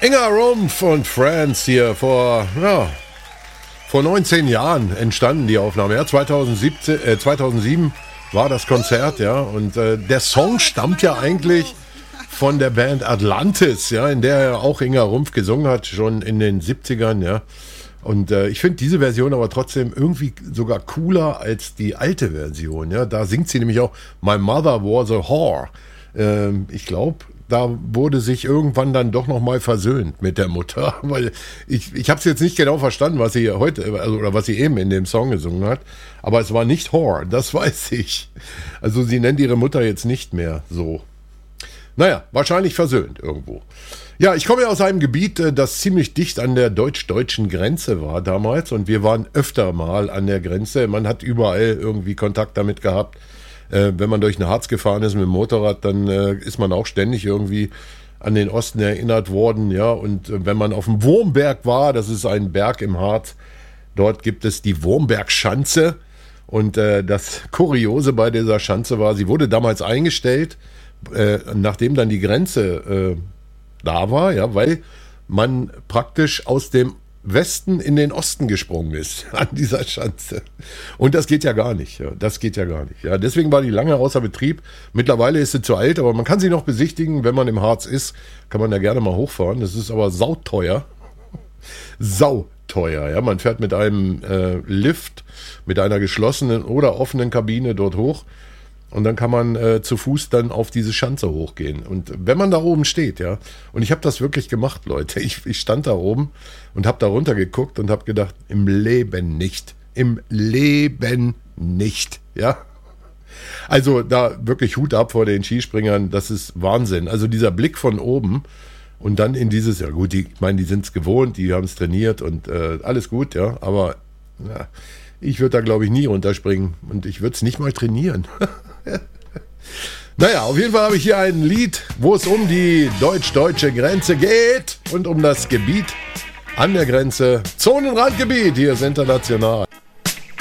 Inga Rumpf und Friends hier vor 19 Jahren entstanden die Aufnahme. Ja, 2007 war das Konzert, ja. Und der Song stammt ja eigentlich von der Band Atlantis, ja, in der auch Inga Rumpf gesungen hat, schon in den 70ern, ja. Und ich finde diese Version aber trotzdem irgendwie sogar cooler als die alte Version, ja. Da singt sie nämlich auch My Mother Was a Whore. Ich glaube, da wurde sich irgendwann dann doch nochmal versöhnt mit der Mutter, weil ich habe es jetzt nicht genau verstanden, was sie heute, oder was sie eben in dem Song gesungen hat, aber es war nicht Whore, das weiß ich. Also sie nennt ihre Mutter jetzt nicht mehr so. Naja, wahrscheinlich versöhnt irgendwo. Ja, ich komme ja aus einem Gebiet, das ziemlich dicht an der deutsch-deutschen Grenze war damals und wir waren öfter mal an der Grenze. Man hat überall irgendwie Kontakt damit gehabt. Wenn man durch den Harz gefahren ist mit dem Motorrad, dann ist man auch ständig irgendwie an den Osten erinnert worden. Ja, und wenn man auf dem Wurmberg war, das ist ein Berg im Harz, dort gibt es die Wurmbergschanze. Und das Kuriose bei dieser Schanze war, sie wurde damals eingestellt, nachdem dann die Grenze da war, ja, weil man praktisch aus dem Westen in den Osten gesprungen ist an dieser Schanze. Und das geht ja gar nicht. Ja, das geht ja gar nicht. Ja, deswegen war die lange außer Betrieb. Mittlerweile ist sie zu alt, aber man kann sie noch besichtigen. Wenn man im Harz ist, kann man da gerne mal hochfahren. Das ist aber sauteuer. Sauteuer. Ja, man fährt mit einem Lift, mit einer geschlossenen oder offenen Kabine dort hoch. Und dann kann man zu Fuß dann auf diese Schanze hochgehen. Und wenn man da oben steht, ja, und ich habe das wirklich gemacht, Leute. Ich stand da oben und habe da runter geguckt und habe gedacht, im Leben nicht. Im Leben nicht, ja. Also da wirklich Hut ab vor den Skispringern, das ist Wahnsinn. Also dieser Blick von oben und dann in dieses, ja gut, ich meine, die sind es gewohnt, die haben es trainiert und alles gut, ja, aber ja, ich würde da, glaube ich, nie runterspringen und ich würde es nicht mal trainieren. Naja, auf jeden Fall habe ich hier ein Lied, wo es um die deutsch-deutsche Grenze geht und um das Gebiet an der Grenze. Zonenrandgebiet, hier ist international.